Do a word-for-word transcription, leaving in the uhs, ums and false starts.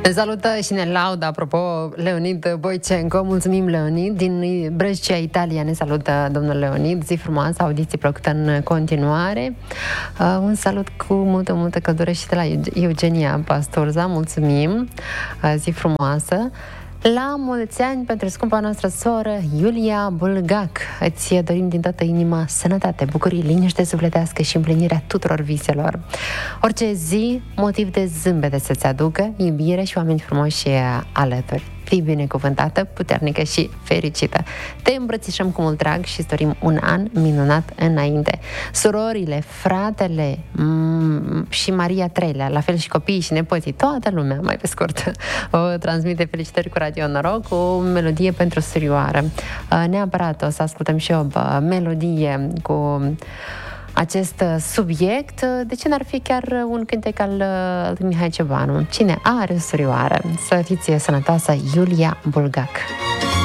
Ne salută și ne laudă, apropo, Leonid Boicenco. Mulțumim, Leonid. Din Brescia, Italia, ne salută domnul Leonid. Zi frumoasă, audiții plăcută în continuare. Uh, un salut cu multă, multă căldură și de la Eugenia Pastorza. Mulțumim. Uh, zi frumoasă. La mulți ani pentru scumpa noastră soră Iulia Bulgac. Îți dorim din toată inima sănătate, bucurii, liniște sufletească și împlinirea tuturor viselor. Orice zi, motiv de zâmbete să-ți aducă, iubire și oameni frumoși alături. Fii binecuvântată, puternică și fericită. Te îmbrățișăm cu mult drag și îți dorim un an minunat înainte. Surorile, fratele m- și Maria Treilea, la fel și copiii și nepoții, toată lumea, mai pe scurt, o transmite felicitări cu Radio Noroc, o melodie pentru surioară. Neapărat o să ascultăm și o melodie cu acest subiect. De ce n-ar fi chiar un cântec al lui Mihai Cebanu? Cine are o surioară? Să fiți sănătoasă, Iulia Bulgac.